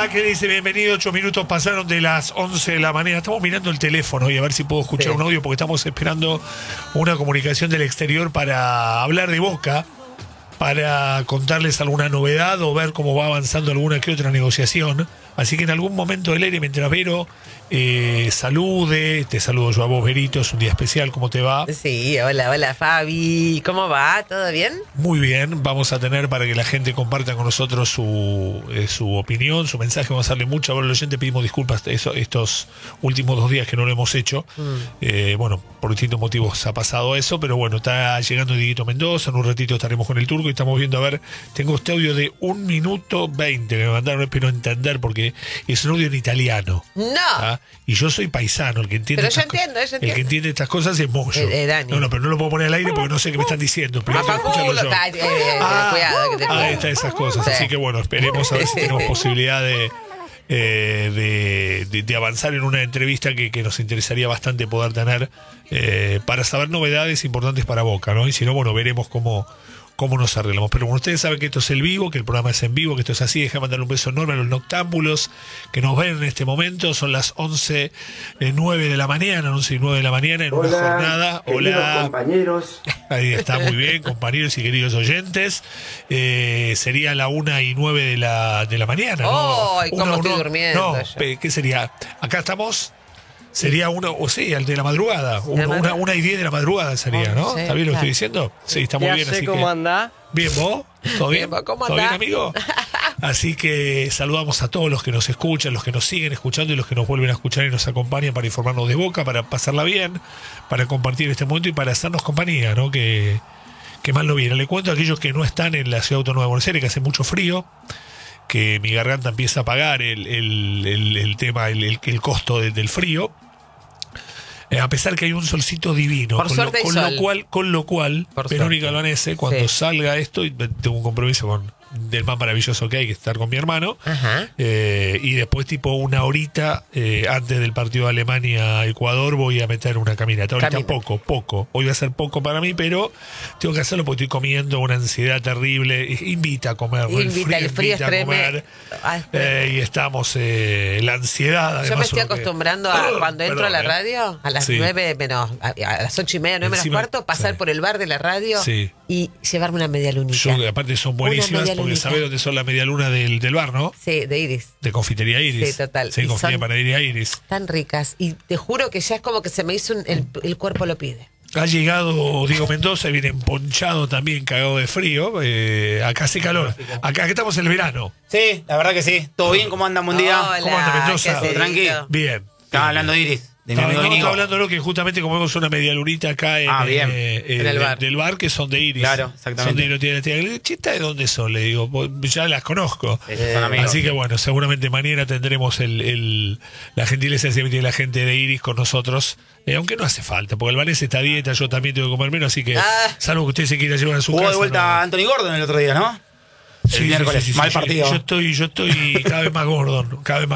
Hola, ¿qué dice? Bienvenido. 8 minutos pasaron de las 11 de la mañana. Estamos mirando el teléfono y a ver si puedo escuchar un audio porque estamos esperando una comunicación del exterior para hablar de Boca, para contarles alguna novedad o ver cómo va avanzando alguna que otra negociación. Así que en algún momento del aire, mientras Vero salude, te saludo yo a vos, Verito, es un día especial, ¿cómo te va? Sí, hola Fabi, ¿cómo va? ¿Todo bien? Muy bien, vamos a tener para que la gente comparta con nosotros su opinión, su mensaje, vamos a darle mucho a al oyente, pedimos disculpas estos últimos 2 días que no lo hemos hecho, bueno, por distintos motivos ha pasado eso, pero bueno, está llegando Dieguito Mendoza, en un ratito estaremos con el turco y estamos viendo, a ver, tengo este audio de 1 minuto 20 que me mandaron, espero entender porque es un audio en italiano. No. ¿Ah? Y yo soy paisano, el que entiende. Pero yo entiendo. El que entiende estas cosas es Moyo. Dani. No, pero no lo puedo poner al aire porque no sé qué me están diciendo. Pero tengo que escucharlo yo. Cuidado que te Ahí está esas cosas. Sí. Así que bueno, esperemos a ver si tenemos posibilidad de avanzar en una entrevista que nos interesaría bastante poder tener para saber novedades importantes para Boca, ¿no? Y si no, bueno, veremos cómo nos arreglamos. Pero bueno, ustedes saben que esto es el vivo, que el programa es en vivo, que esto es así. Déjame mandarle un beso enorme a los noctámbulos que nos ven en este momento. Son las 11:09 de la mañana, 11:09 de la mañana, en una jornada. Hola, compañeros. Ahí está, muy bien, compañeros y queridos oyentes. Sería la 1:09 de la mañana, ¿no? ¡Ay, cómo estoy durmiendo! No, ¿qué sería? Acá estamos. Sería el de la madrugada. 1:10 de la madrugada sería, ¿no? Sí, ¿Está bien lo que estoy diciendo? Sí, está muy bien. Así ¿Cómo anda? Bien, ¿vos? ¿Todo bien? ¿Cómo ¿Todo bien, andás? amigo? Así que saludamos a todos los que nos escuchan, los que nos siguen escuchando y los que nos vuelven a escuchar y nos acompañan para informarnos de Boca, para pasarla bien, para compartir este momento y para hacernos compañía, ¿no? Que mal no viene. Le cuento a aquellos que no están en la Ciudad Autónoma de Buenos Aires, que hace mucho frío, que mi garganta empieza a pagar el tema, el costo del frío. A pesar que hay un solcito divino, con lo cual Verónica Albanese, cuando salga esto, y tengo un compromiso del más maravilloso que hay, que estar con mi hermano, y después tipo 1 horita antes del partido de Alemania-Ecuador voy a meter una caminata. Ahorita poco. Hoy va a ser poco para mí, pero tengo que hacerlo porque estoy comiendo una ansiedad terrible. Invita a comer, ¿no? El frío es a comer. Y estamos, la ansiedad. Además, yo me estoy acostumbrando a cuando entro a la radio, a las 9 menos, a las 8:30, 9 menos cuarto, pasar por el bar de la radio y llevarme una media lunita. Aparte son buenísimas porque sabés dónde son la media luna del bar, ¿no? Sí, de Iris. De Confitería Iris. Sí, total. Sí, Confitería Panadería Iris. Tan ricas. Y te juro que ya es como que se me hizo el cuerpo lo pide. Ha llegado Diego Mendoza, viene emponchado también, cagado de frío. Acá hace calor. Acá estamos en el verano. Sí, la verdad que sí. ¿Todo bien? ¿Cómo anda? Buen día. Hola, ¿Cómo anda, Mendoza? ¿qué haces, Tranqui. Dieguito? Bien. Estaba hablando de Iris, de mi amigo Estaba Nico. hablando que justamente comemos una media lunita acá en el bar. del bar, que son de Iris. Claro, exactamente. Son de Iris. Chita, ¿de dónde son? Le digo, ya las conozco. Son amigos. Así que bueno, seguramente mañana tendremos la gentileza de la gente de Iris con nosotros. Aunque no hace falta, porque el Vanessa está a dieta, yo también tengo que comer menos, así que salvo que usted se quiera llevar a su Jugó casa. de vuelta Anthony Gordon el otro día, ¿no? El miércoles. Mal partido. Yo estoy cada vez más gordo,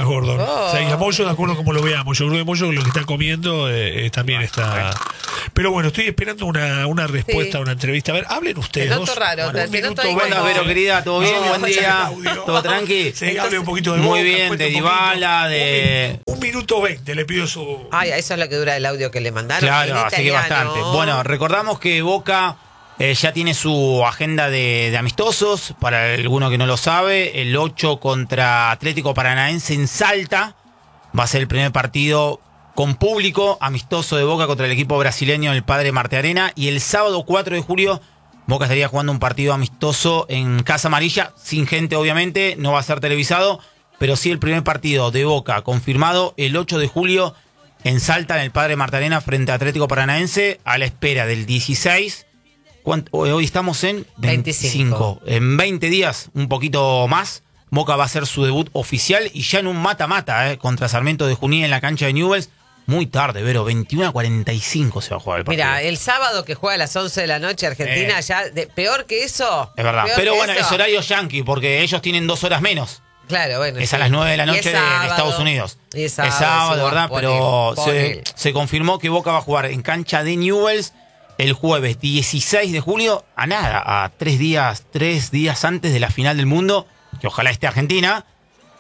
O sea, y a Moyo, de acuerdo como lo veamos. Yo creo que Moyo lo que está comiendo también está. Pero bueno, estoy esperando una respuesta a una entrevista. A ver, hablen ustedes. Te noto raro, te noto ahí Buenas, Vero, querida, ¿todo bien? Buen día. ¿Todo tranqui? Sí, hable un poquito de Muy Boca, bien, cuente de un poquito. Dybala, de... 1 minuto 20, le pido su. Ay, eso es lo que dura el audio que le mandaron. Claro, En así que italiano. bastante. Bueno, recordamos que Boca ya tiene su agenda de amistosos. Para alguno que no lo sabe, el 8 contra Atlético Paranaense en Salta. Va a ser el primer partido con público amistoso de Boca contra el equipo brasileño, el Padre Martiarena. Y el sábado 4 de julio, Boca estaría jugando un partido amistoso en Casa Amarilla, sin gente obviamente, no va a ser televisado, pero sí el primer partido de Boca confirmado el 8 de julio en Salta, en el Padre Martiarena, frente a Atlético Paranaense, a la espera del 16. Hoy estamos en 25. En 20 días, un poquito más, Boca va a hacer su debut oficial y ya en un mata-mata contra Sarmiento de Junín en la cancha de Newell's. Muy tarde, Vero, 21:45 se va a jugar el partido. Mira, el sábado que juega a las 11 de la noche Argentina, peor que eso. Es verdad, pero bueno, eso. es horario yankee porque ellos tienen 2 horas menos. Claro, bueno. Es a las 9 de la noche de Estados Unidos. Y es sábado, ¿verdad? Pero se confirmó que Boca va a jugar en cancha de Newell's el jueves 16 de julio, a 3 días antes de la final del mundo, que ojalá esté Argentina.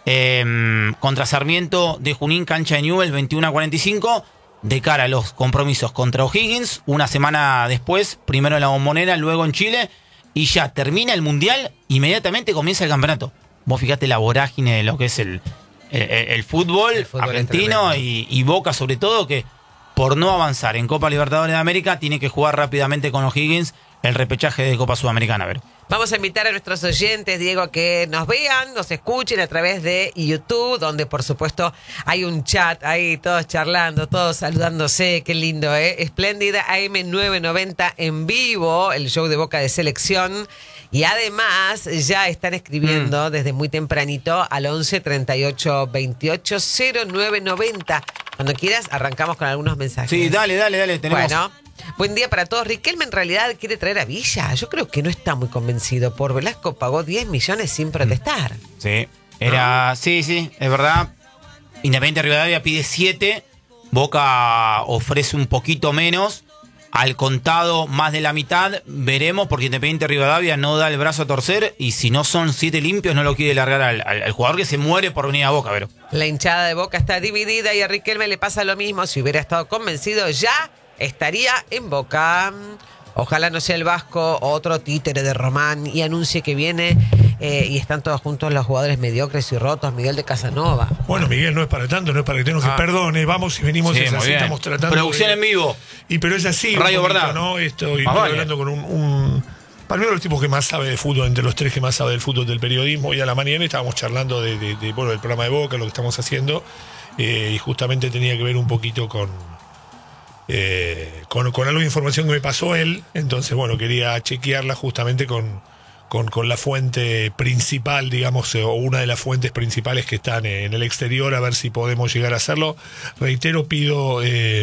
Contra Sarmiento de Junín, cancha de Newell, 21-45. De cara a los compromisos contra O'Higgins, una semana después, primero en la Bombonera, luego en Chile, y ya termina el Mundial, inmediatamente comienza el campeonato. Vos fijate la vorágine de lo que es el fútbol argentino y Boca sobre todo, que por no avanzar en Copa Libertadores de América tiene que jugar rápidamente con O'Higgins el repechaje de Copa Sudamericana. A ver. Vamos a invitar a nuestros oyentes, Diego, a que nos vean, nos escuchen a través de YouTube, donde por supuesto hay un chat ahí, todos charlando, todos saludándose, qué lindo, ¿eh? Espléndida AM990 en vivo, el show de Boca de Selección. Y además ya están escribiendo desde muy tempranito al 11 38 28 0990. Cuando quieras arrancamos con algunos mensajes. Sí, dale. Tenemos... Bueno, buen día para todos. Riquelme en realidad quiere traer a Villa. Yo creo que no está muy convencido. Por Velasco pagó 10 millones sin protestar. Sí, sí, es verdad. Independiente Rivadavia pide 7. Boca ofrece un poquito menos. Al contado más de la mitad, veremos, porque Independiente Rivadavia no da el brazo a torcer y si no son 7 limpios no lo quiere largar al jugador que se muere por venir a Boca, pero. La hinchada de Boca está dividida y a Riquelme le pasa lo mismo. Si hubiera estado convencido ya estaría en Boca. Ojalá no sea el Vasco otro títere de Román y anuncie que viene y están todos juntos los jugadores mediocres y rotos. Miguel de Casanova. Bueno, Miguel, no es para tanto, no es para que tengas que perdone. Vamos y venimos, sí, es así, estamos tratando. Producción en vivo. Pero es así. Radio poquito, Verdad. ¿no? Estoy hablando con para mí uno de los tipos que más sabe de fútbol, entre los 3 que más sabe del fútbol del periodismo. Y a la mañana estábamos charlando del programa de Boca, lo que estamos haciendo. Y justamente tenía que ver un poquito con algo de información que me pasó él. Entonces, bueno, quería chequearla justamente con la fuente principal, digamos, o una de las fuentes principales que están en el exterior, a ver si podemos llegar a hacerlo. Reitero, pido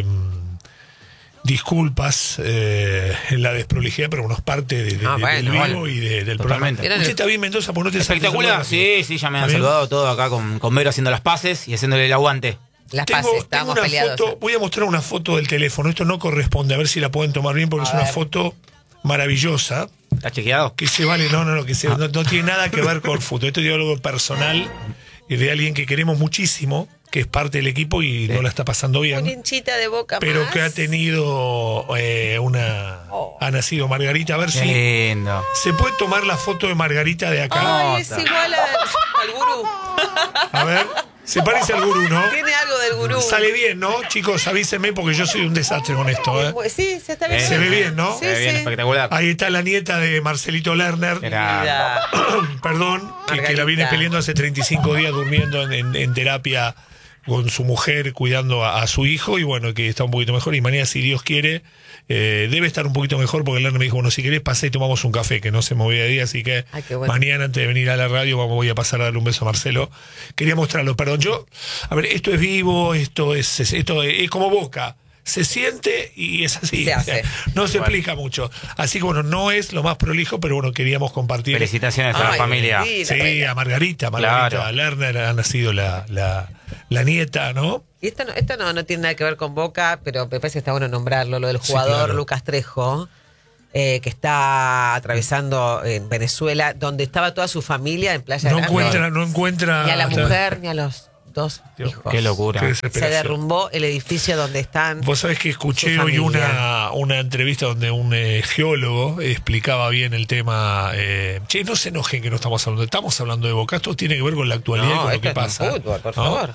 disculpas en la desprolijidad, pero bueno, es parte del vivo y del programa. ¿Usted está bien, Mendoza? ¿Por no te espectacular? Sí, ya me han saludado todo acá con Vero haciendo las paces y haciéndole el aguante. Tengo una foto, voy a mostrar una foto del teléfono. Esto no corresponde, a ver si la pueden tomar bien, porque es una foto maravillosa. ¿Está chequeado? Que se vale, no tiene nada que ver con fútbol. Esto es algo personal de alguien que queremos muchísimo, que es parte del equipo y no la está pasando bien. Una hinchita de Boca pero más. Que ha tenido ha nacido Margarita. A ver si lindo. se puede tomar la foto de Margarita de acá. Ay, es igual al gurú. A ver. Se parece al gurú, ¿no? Tiene algo del gurú. Sale bien, ¿no? Chicos, avísenme porque yo soy un desastre con esto, ¿eh? Sí, se está bien. Se ve bien, ¿no? Sí, se ve bien, espectacular. Ahí está la nieta de Marcelito Lerner. Perdón, que la viene peleando hace 35 días durmiendo en terapia con su mujer, cuidando a su hijo, y bueno, que está un poquito mejor. Y mañana, si Dios quiere, debe estar un poquito mejor, porque Lerner me dijo, bueno, si querés pasé y tomamos un café, que no se movía de día, así que mañana antes de venir a la radio voy a pasar a darle un beso a Marcelo. Quería mostrarlo, perdón, a ver, esto es vivo, esto es como Boca. Se siente y es así. No se explica mucho. Así que bueno, no es lo más prolijo, pero bueno, queríamos compartir. Felicitaciones a la familia. Sí, a Margarita, claro. A Lerner ha nacido la nieta, ¿no? Y esto no tiene nada que ver con Boca, pero me parece que está bueno nombrarlo, lo del jugador Lucas Trejo, que está atravesando en Venezuela, donde estaba toda su familia en Playa Grande. No encuentra ni a la mujer ni a los dos hijos. Qué locura. Se derrumbó el edificio donde están. Vos sabés que escuché hoy una entrevista donde un geólogo explicaba bien el tema. No se enojen que no estamos hablando de Boca. Esto tiene que ver con la actualidad, con lo que pasa. Fútbol, por favor.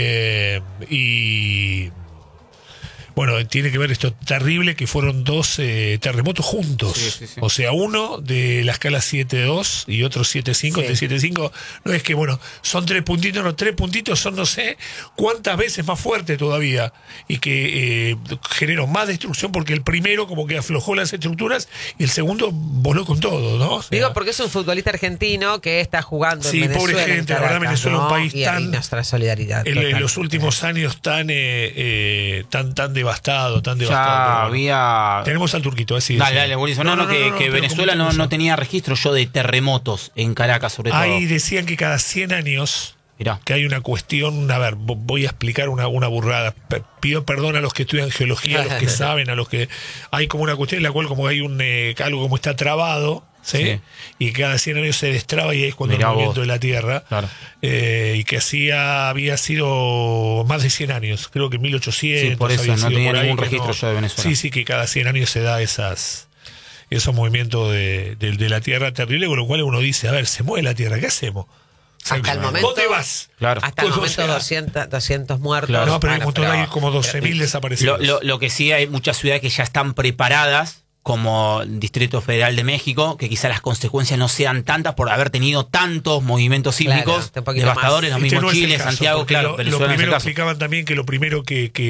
Y bueno, tiene que ver esto terrible, que fueron 2 terremotos juntos. Sí. O sea, uno de la escala 7.2 y otro 7.5. De 7.5 no es que, bueno, son 3 puntitos, no, 3 puntitos son no sé cuántas veces más fuerte todavía. Y que generó más destrucción, porque el primero como que aflojó las estructuras y el segundo voló con todo, ¿no? O sea, digo, porque es un futbolista argentino que está jugando en Venezuela. Sí, pobre gente, la verdad, Venezuela es un país tan... nuestra solidaridad. En los últimos años tan devastado. Ya había... Tenemos al turquito, así. Dale, buenísimo. Que Venezuela no tenía registro yo de terremotos en Caracas, sobre todo. Ahí decían que cada 100 años... Mirá. Que hay una cuestión, a ver, voy a explicar una burrada. Pido perdón a los que estudian geología, a los que saben, a los que... Hay como una cuestión en la cual como hay algo como está trabado, ¿sí? Sí. Y cada 100 años se destraba y ahí es cuando Mirá el movimiento vos. de la Tierra. Claro. Y que había sido más de 100 años, creo que en 1800. Sí, por eso, había no sido tenía por ahí, ningún que registro yo de Venezuela. Sí, sí, que cada 100 años se da esos movimientos de la Tierra terrible, con lo cual uno dice, a ver, se mueve la Tierra, ¿qué hacemos? O sea, Hasta el momento. ¿dónde vas? Claro. Hasta el O momento sea, 200 muertos. Claro. No, pero hay un Bueno, montón, hay como 12.000 desaparecidos. Lo que sí, hay muchas ciudades que ya están preparadas, como el Distrito Federal de México, que quizá las consecuencias no sean tantas por haber tenido tantos movimientos Claro, sísmicos está un poquito devastadores, más. los mismos no es el Chile, caso, Santiago, porque claro, lo Venezuela no es el primero caso. explicaban también que lo primero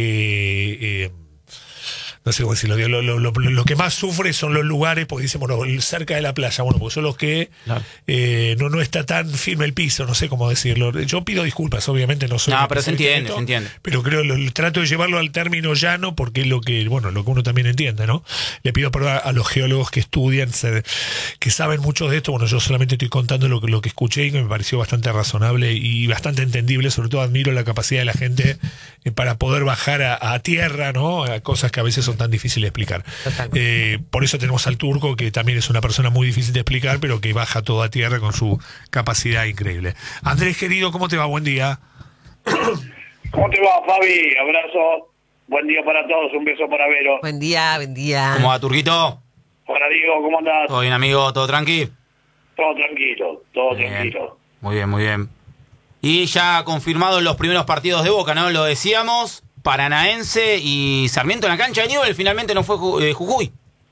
no sé cómo decirlo, lo que más sufre son los lugares, porque dicen, bueno, cerca de la playa, bueno, pues son los que Claro. no está tan firme el piso, no sé cómo decirlo. Yo pido disculpas, obviamente no soy No, un pero se especialista en entiende, esto, se entiende. pero creo trato de llevarlo al término llano porque es lo que uno también entiende, ¿no? Le pido perdón a los geólogos que estudian, que saben mucho de esto. Bueno, yo solamente estoy contando lo que escuché y que me pareció bastante razonable y bastante entendible. Sobre todo admiro la capacidad de la gente para poder bajar a tierra, ¿no? A cosas que a veces son tan difíciles de explicar. Por eso tenemos al Turco, que también es una persona muy difícil de explicar, pero que baja todo a tierra con su capacidad increíble. Andrés, querido, ¿cómo te va? Buen día. ¿Cómo te va, Fabi? Abrazo. Buen día para todos. Un beso para Vero. Buen día, buen día. ¿Cómo va, Turquito? Hola, Diego. ¿Cómo andás? ¿Todo bien, amigo? ¿Todo tranqui? Todo tranquilo. Todo Bien. tranquilo. Muy bien, muy bien. Y ya confirmados los primeros partidos de Boca, ¿no? Lo decíamos, Paranaense y Sarmiento en la cancha de Newell, finalmente no fue Jujuy.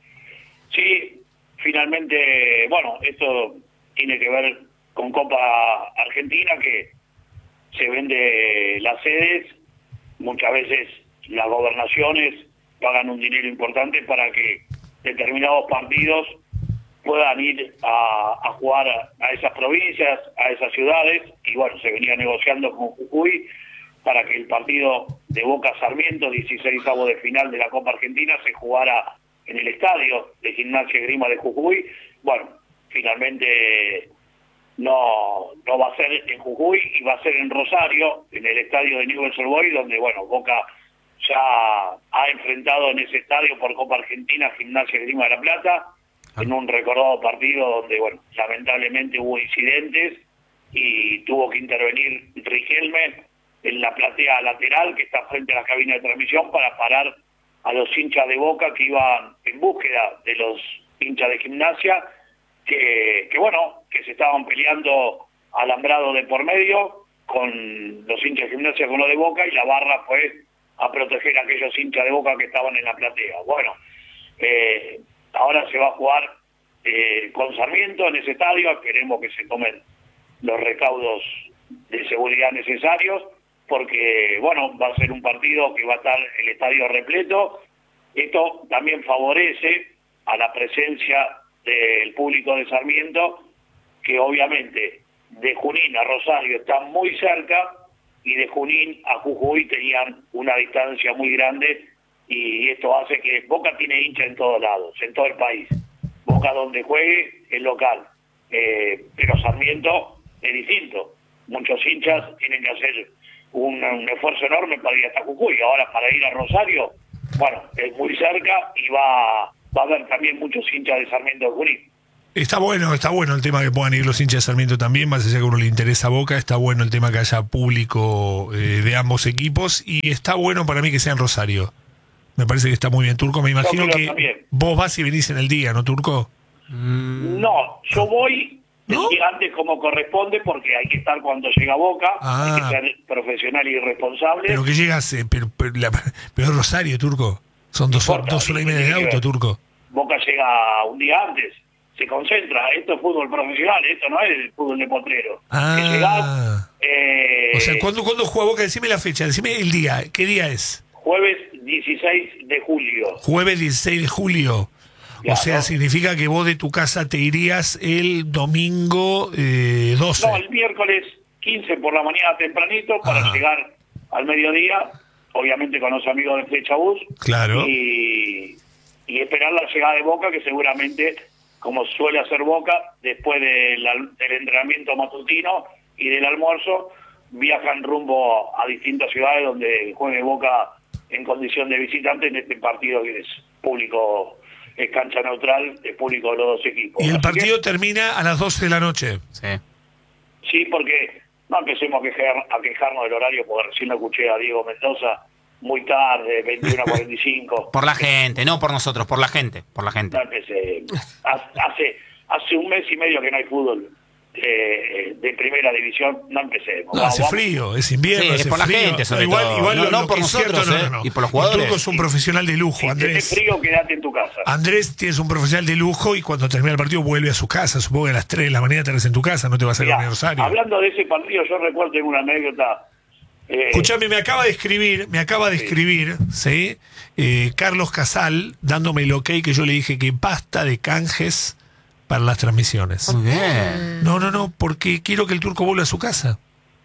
Sí, finalmente, bueno, esto tiene que ver con Copa Argentina, que se vende las sedes. Muchas veces las gobernaciones pagan un dinero importante para que determinados partidos puedan ir a jugar a esas provincias, a esas ciudades, y bueno, se venía negociando con Jujuy para que el partido de Boca Sarmiento, 16avos de final de la Copa Argentina, se jugara en el estadio de Gimnasia y Esgrima de Jujuy. Bueno, finalmente no va a ser en Jujuy y va a ser en Rosario, en el estadio de Newell's Old Boys, donde bueno, Boca ya ha enfrentado en ese estadio por Copa Argentina Gimnasia y Esgrima de La Plata, en un recordado partido donde, bueno, lamentablemente hubo incidentes y tuvo que intervenir Riquelme en la platea lateral que está frente a la cabina de transmisión para parar a los hinchas de Boca que iban en búsqueda de los hinchas de Gimnasia, que bueno, que se estaban peleando alambrado de por medio con los hinchas de Gimnasia con los de Boca, y la barra fue a proteger a aquellos hinchas de Boca que estaban en la platea. Bueno, ahora se va a jugar con Sarmiento en ese estadio. Esperemos que se tomen los recaudos de seguridad necesarios, porque bueno, va a ser un partido que va a estar el estadio repleto. Esto también favorece a la presencia del público de Sarmiento, que obviamente de Junín a Rosario está muy cerca, y de Junín a Jujuy tenían una distancia muy grande, y esto hace que Boca tiene hincha en todos lados, en todo el país. Boca donde juegue es local, pero Sarmiento es distinto. Muchos hinchas tienen que hacer un esfuerzo enorme para ir hasta Jujuy. Ahora, para ir a Rosario, bueno, es muy cerca, y va a haber también muchos hinchas de Sarmiento de Junín. Está bueno el tema que puedan ir los hinchas de Sarmiento también, más allá que a uno le interesa Boca. Está bueno el tema que haya público de ambos equipos, y está bueno para mí que sea en Rosario. Me parece que está muy bien, Turco. Me imagino que también. Vos vas y venís en el día, ¿no, Turco? No, yo voy el ¿No? día antes como corresponde, porque hay que estar cuando llega Boca, hay que ser profesional y responsable. Pero que llegas, pero Rosario, Turco. Son dos horas y media de auto, Turco. Boca llega un día antes, se concentra. Esto es fútbol profesional, esto no es el fútbol de potrero. Que llegás, O sea, ¿cuándo juega Boca? Decime la fecha, decime el día. ¿Qué día es? jueves 16 de julio. Jueves 16 de julio. Claro. O sea, significa que vos de tu casa te irías el domingo 12. No, el miércoles 15 por la mañana tempranito para llegar al mediodía, obviamente con los amigos de Flecha Bus. Claro. Y esperar la llegada de Boca, que seguramente, como suele hacer Boca, después del entrenamiento matutino y del almuerzo, viajan rumbo a distintas ciudades donde juegue Boca en condición de visitante en este partido que es público es cancha neutral, es público de los dos equipos. Y el Así partido termina a las 12 de la noche. Sí. sí, porque no empecemos a quejarnos del horario, porque recién lo escuché a Diego Mendoza muy tarde, 21:45. Por la gente, no por nosotros, por la gente, por la gente. No empecemos. Hace un mes y medio que no hay fútbol de primera división, no empecemos. No, hace frío, es invierno, Sí, es hace por la frío. gente, sobre igual, todo. Igual No, lo no por que es cierto, nosotros, y por los jugadores. El Turco es un profesional de lujo, Si tenés Andrés. frío, quédate en tu casa. Andrés tienes un profesional de lujo y cuando termina el partido vuelve a su casa. Supongo que a las 3 de la mañana estarás en tu casa, no te vas a ir a Mirá, Rosario. hablando de ese partido, yo recuerdo, tengo una anécdota. Escuchame, me acaba de escribir, ¿sí? Carlos Casal, dándome el ok que yo le dije que basta de canjes para las transmisiones. Muy bien. No, porque quiero que el Turco vuelva a su casa.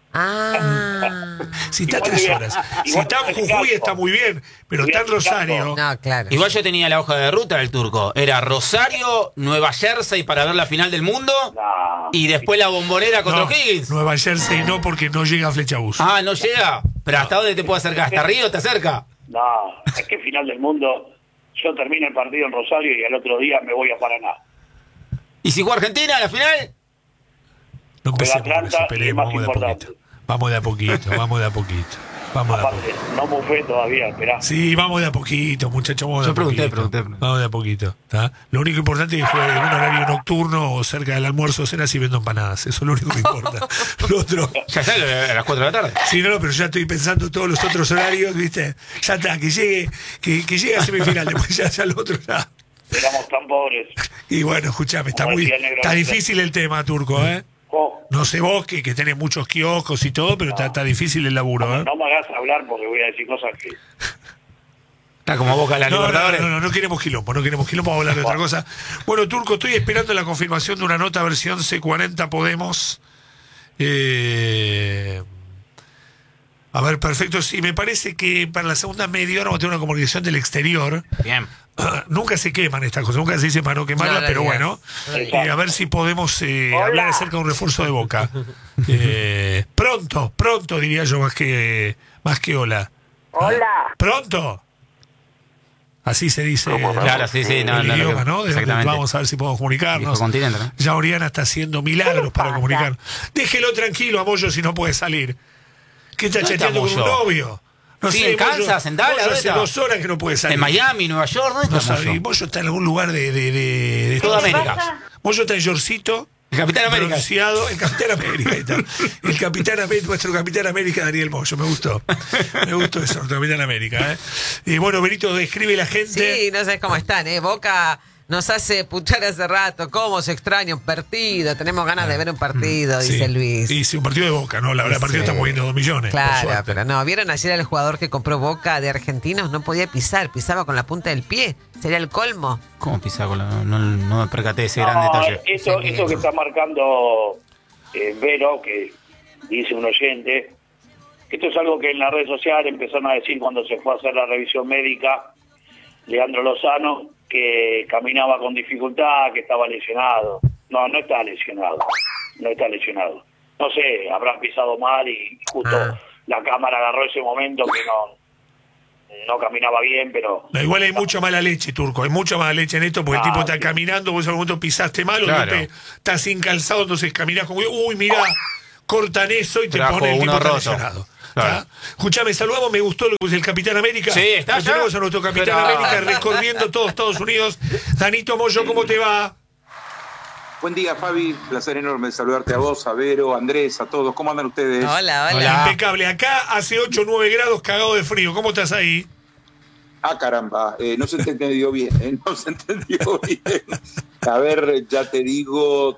Si está Igual 3 te voy a- horas. Si igual está en te Jujuy explico. está muy bien, pero Te voy está a en Rosario. explicar. No, claro. Igual yo tenía la hoja de ruta del Turco. Era Rosario, Nueva Jersey para ver la final del mundo No. y después la Bombonera contra No, O'Higgins. Nueva Jersey no, porque no llega a Flecha Bus. Ah, no llega. Pero ¿hasta dónde te puede acercar? ¿Hasta Río te acerca? No, es que final del mundo, yo termino el partido en Rosario y al otro día me voy a Paraná. ¿Y si juega Argentina a la final? No empecemos Pero con eso, Atlanta peleemos, es vamos de a más poquito. importante. Vamos de a poquito, vamos de a poquito. Vamos de a Aparte, poquito. no mufé todavía, esperá. Sí, vamos de a poquito, muchachos, vamos de Yo a pregunté, poquito. pregunté. Vamos de a poquito. ¿Tá? Lo único importante es que fue en un horario nocturno o cerca del almuerzo o cena si vendo empanadas. Eso es lo único que importa. Lo otro. Ya está, a las 4 de la tarde. Sí, no, pero ya estoy pensando todos los otros horarios, ¿viste? Ya está, que llegue a semifinal, después ya lo otro ya. Éramos tan pobres. Y bueno, escuchame, está Como muy decía el negro. está difícil el tema, Turco, ¿eh? Oh, No sé vos que tenés muchos kioscos y todo, pero está difícil el laburo, ¿eh? no me hagas hablar porque voy a decir cosas que... Está como Boca en la No, Libertadores. no queremos quilombo, vamos a hablar de otra cosa. Bueno, Turco, estoy esperando la confirmación de una nota versión C40 Podemos. A ver, perfecto. Sí, me parece que para la segunda media hora vamos a tener una comunicación del exterior. Bien. Nunca se queman estas cosas, nunca se dice para no quemarlas, No, no pero digas. bueno, No digas. a ver si podemos hablar acerca de un refuerzo de Boca. Pronto diría yo más que hola. Hola. Pronto. Así se dice Claro, sí, el idioma, ¿no? Exactamente. Vamos a ver si podemos comunicarnos. Viejo continente, ¿no? Ya Oriana está haciendo milagros para comunicar. Déjelo tranquilo a Moyo si no puede salir. ¿Qué está ¿Dónde chateando con está un Moyo? novio? No Sí, sé, en Kansas, en Dallas, Moyo ¿dónde hace está? 2 horas que no puede salir. En Miami, Nueva York, ¿dónde No está sabe, Moyo? Moyo está en algún lugar de Toda Estados América. Unidos. Moyo está en Yorcito. El Capitán América. Pronunciado, el Capitán América. Ahí está. El Capitán América, nuestro Capitán América, Daniel Moyo. Me gustó eso, nuestro Capitán América. Bueno, Benito, describe la gente. Sí, no sabes cómo están, ¿eh? Boca nos hace puchar hace rato. ¿Cómo se extraña un partido? Tenemos ganas de ver un partido, Sí. dice Luis. Y sí, un partido de Boca, ¿no? La verdad, el partido Sí. está moviendo 2 millones. por Claro, suerte. pero no. ¿Vieron ayer al jugador que compró Boca de Argentinos? No podía pisaba con la punta del pie. Sería el colmo. ¿Cómo pisa con la.? No me percaté de ese gran detalle. Eso que está marcando Vero, que dice un oyente, esto es algo que en las redes sociales empezaron a decir cuando se fue a hacer la revisión médica Leandro Lozano, que caminaba con dificultad, que estaba lesionado. No está lesionado. No sé, habrán pisado mal y justo la cámara agarró ese momento que no caminaba bien, pero... No, igual hay mucha mala leche, Turco. Hay mucha mala leche en esto porque el tipo está sí. caminando, vos en algún momento pisaste mal, Claro. o estás sin calzado, entonces caminás como, uy, mirá, cortan eso y te Trajo pone el tipo uno está roto. lesionado. Claro. ¿Tá? Escuchame, saludamos, me gustó lo que puso el Capitán América. Sí, está Lo ya. tenemos a nuestro Capitán Pero- América recorriendo todo Estados Unidos. Danito Moyo, ¿cómo te va? Buen día, Fabi. Placer enorme de saludarte a vos, a Vero, a Andrés, a todos. ¿Cómo andan ustedes? Hola. Hola. Impecable. Acá hace 8 o 9 grados cagado de frío. ¿Cómo estás ahí? Ah, caramba. No se te entendió bien, No se entendió bien. A ver, ya te digo,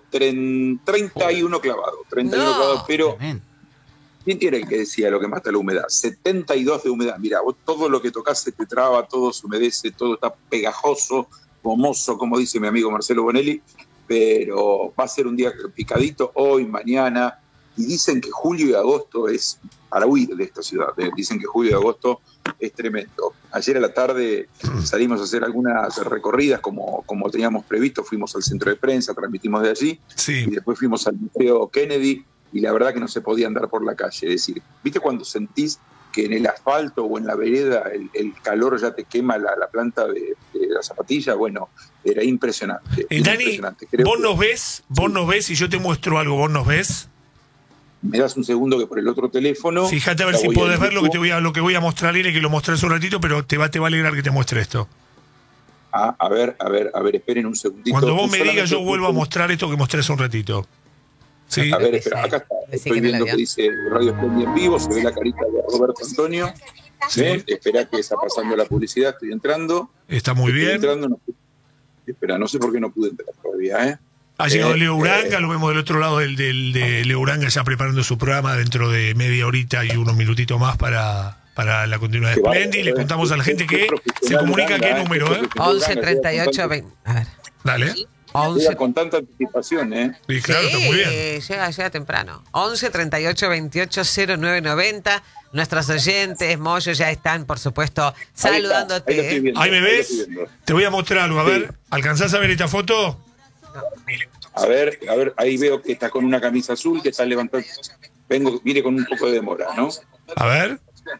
31 clavado. 31 No. clavado, pero Tremendo. ¿quién tiene el que decía lo que mata la humedad? 72 de humedad. Mira, vos todo lo que tocas se te traba, todo se humedece, todo está pegajoso, gomoso, como dice mi amigo Marcelo Bonelli. Pero va a ser un día picadito hoy, mañana, y dicen que julio y agosto es para huir de esta ciudad. Dicen que julio y agosto es tremendo. Ayer a la tarde salimos a hacer algunas recorridas como teníamos previsto, fuimos al centro de prensa, transmitimos de allí, Sí. y después fuimos al Museo Kennedy, y la verdad que no se podía andar por la calle. Es decir, ¿viste cuando sentís que en el asfalto o en la vereda el calor ya te quema la planta de la zapatilla, bueno, era impresionante. Dani, impresionante. Creo vos que nos ves y yo te muestro algo, vos nos ves. me das un segundo que por el otro teléfono. Fíjate a ver la si voy podés a ver lo que YouTube. lo que voy a mostrar, Irene, que lo mostré hace un ratito, pero te va a alegrar que te muestre esto. A ver, esperen un segundito. Cuando vos me Solamente digas, yo vuelvo a mostrar esto que mostré hace un ratito. ¿Sí? A ver, espera, acá está. Decí Estoy que no la viendo vio. que dice Radio Esplendid en vivo, se ve la carita de Roberto Antonio. Sí. Espera que está pasando la publicidad, estoy entrando. Está muy Estoy bien. entrando, espera, no sé por qué no pude entrar todavía, ¿eh? Ha llegado Leo Uranga, lo vemos del otro lado de Leo Uranga ya preparando su programa dentro de media horita y unos minutitos más para la continuidad de Qué Splendid. bárbaro, Le contamos a la gente qué que se profesional comunica Uranga, qué número, ¿eh? 11 38 20. A ver. Dale. Llega 11. con tanta anticipación, ¿eh? Sí, claro, está muy bien. Llega temprano. 11 38 28 09 90. Nuestros oyentes, Moyo, ya están, por supuesto, Ahí está, saludándote. ahí lo estoy viendo, Ahí me lo ves. estoy viendo. Te voy a mostrar algo. A Sí. ver, ¿alcanzás a ver esta foto? A ver, ahí veo que está con una camisa azul, que está levantando. Viene con un poco de demora, ¿no? A ver.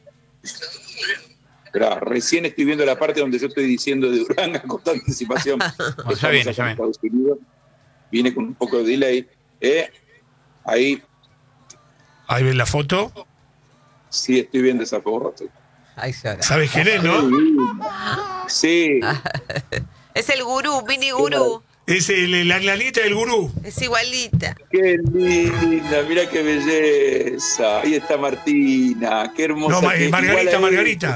Esperá, recién estoy viendo la parte donde yo estoy diciendo de Uranga con tanta anticipación. Bueno, Estamos ya acá en viene. Estados Unidos. Viene con un poco de delay. Ahí Ahí ves la foto. sí estoy viendo esa foto. Ay, llora. ¿Sabes quién es, no? Sí, Es el gurú, mini gurú. Es la nieta del gurú. Es igualita. qué linda, mira qué belleza. Ahí está Martina, qué hermosa. No, que- igual a él. Margarita.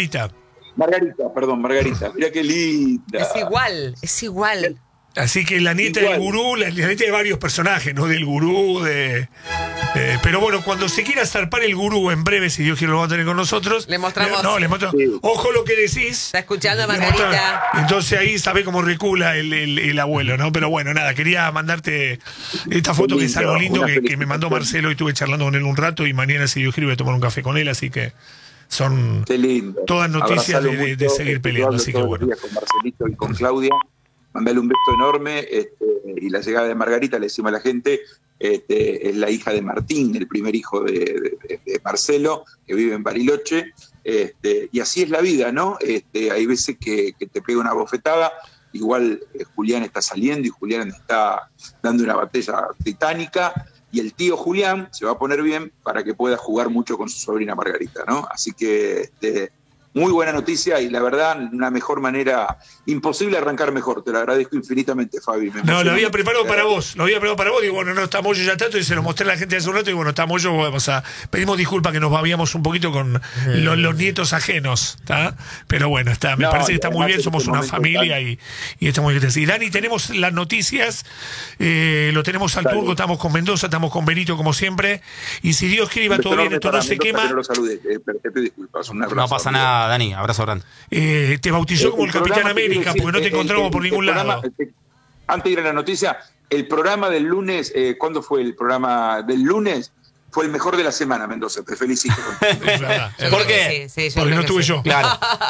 Margarita, mira qué linda. Es igual. Así que la nieta Igual. del gurú, la nieta de varios personajes, ¿no? Del gurú, pero bueno, cuando se quiera zarpar el gurú, en breve, si Dios quiere, lo va a tener con nosotros. Le mostramos. No, le mostramos. Sí. Ojo lo que decís. Está escuchando a Le Margarita. mostramos. Entonces ahí sabe cómo recula el abuelo, ¿no? Pero bueno, nada, quería mandarte esta foto que es algo lindo Una que me mandó felicitación. Marcelo y estuve charlando con él un rato y mañana, si Dios quiere, voy a tomar un café con él, así que son Qué lindo. todas noticias Abrazalo de mucho, seguir yo peleando, hablo así que todos los bueno. días con Marcelito y con Claudia. Mandale un beso enorme. Y la llegada de Margarita, le decimos a la gente, es la hija de Martín, el primer hijo de Marcelo, que vive en Bariloche. Y así es la vida, ¿no? Hay veces que te pega una bofetada. Igual Julián está saliendo y Julián está dando una batalla titánica. Y el tío Julián se va a poner bien para que pueda jugar mucho con su sobrina Margarita, ¿no? Así que muy buena noticia y la verdad, una mejor manera, imposible arrancar mejor. Te lo agradezco infinitamente, Fabi. Me No, emociona lo había mucho. preparado para vos. Digo, bueno, no estamos yo ya tanto y se lo mostré a la gente hace un rato y bueno, estamos yo, vamos a pedimos disculpas que nos babiamos un poquito con los nietos ajenos, ¿está? Pero bueno, me No, parece que y está muy además bien, en somos este una momento familia y está muy bien. Y Dani, tenemos las noticias, lo tenemos al Dale. turco, estamos con Mendoza, estamos con Benito como siempre, y si Dios quiere y va Un todo beso bien, enorme esto no para se Mendoza, quema. que no lo salude. Te pido disculpas. Un abrazo, No pasa amigo. nada, Dani. Abrazo grande. Te bautizó como el Capitán programa, te quiero América, decir, porque no te encontramos por ningún programa, lado. Antes de ir a la noticia, el programa del lunes, ¿cuándo fue el programa del lunes? Fue el mejor de la semana, Mendoza. Te felicito. Es verdad, es ¿Por verdad. qué? Sí, yo Porque creo no que estuve sí. yo. Claro.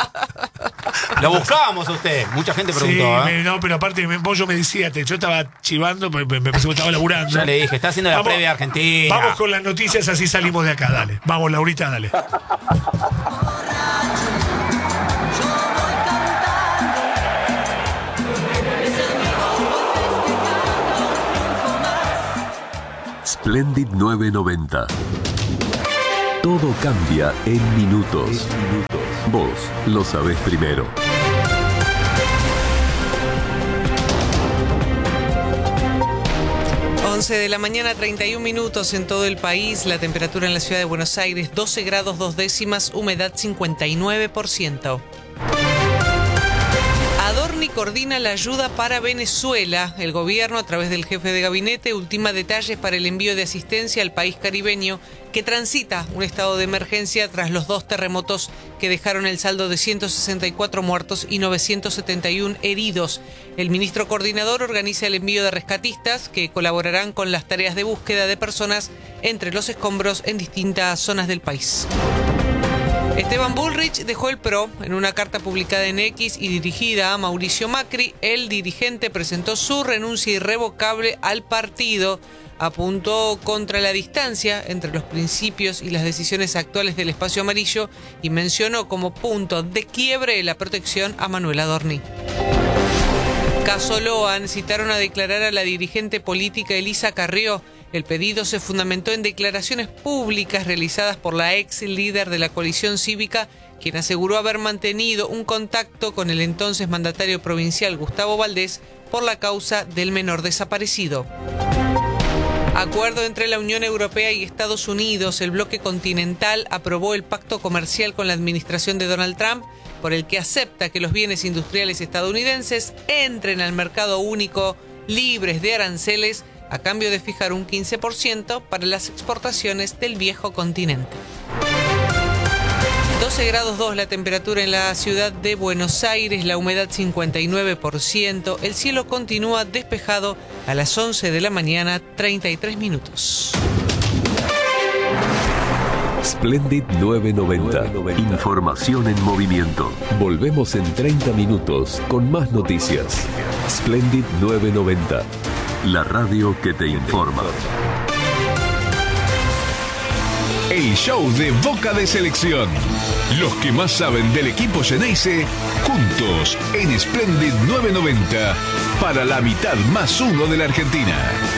Lo buscábamos a usted. Mucha gente preguntó. Sí, no, pero aparte yo me decía, yo estaba chivando, me pensé que estaba laburando. Ya le dije, está haciendo la Vamos- previa argentina. Vamos con las noticias, así salimos de acá, dale. Vamos, Laurita, dale. Splendid 990. Todo cambia en minutos. Vos lo sabés primero. De la mañana, 31 minutos en todo el país. La temperatura en la ciudad de Buenos Aires, 12 grados 2 décimas, humedad 59%. Adorni coordina la ayuda para Venezuela. El gobierno, a través del jefe de gabinete, ultima detalles para el envío de asistencia al país caribeño que transita un estado de emergencia tras los 2 terremotos que dejaron el saldo de 164 muertos y 971 heridos. El ministro coordinador organiza el envío de rescatistas que colaborarán con las tareas de búsqueda de personas entre los escombros en distintas zonas del país. Esteban Bullrich dejó el PRO. En una carta publicada en X y dirigida a Mauricio Macri, el dirigente presentó su renuncia irrevocable al partido. apuntó contra la distancia entre los principios y las decisiones actuales del espacio amarillo y mencionó como punto de quiebre la protección a Manuel Adorni. Caso Loan citaron a declarar a la dirigente política Elisa Carrió. El pedido se fundamentó en declaraciones públicas realizadas por la ex líder de la coalición cívica, quien aseguró haber mantenido un contacto con el entonces mandatario provincial Gustavo Valdés por la causa del menor desaparecido. Acuerdo entre la Unión Europea y Estados Unidos. El bloque continental aprobó el pacto comercial con la administración de Donald Trump, por el que acepta que los bienes industriales estadounidenses entren al mercado único libres de aranceles a cambio de fijar un 15% para las exportaciones del viejo continente. 12 grados 2 la temperatura en la ciudad de Buenos Aires, la humedad 59%, el cielo continúa despejado a las 11 de la mañana, 33 minutos. Splendid 990. Información en movimiento. Volvemos en 30 minutos con más noticias. Splendid 990. La radio que te informa. El show de Boca de Selección. Los que más saben del equipo Xeneize, juntos en Splendid 990 para la mitad más uno de la Argentina.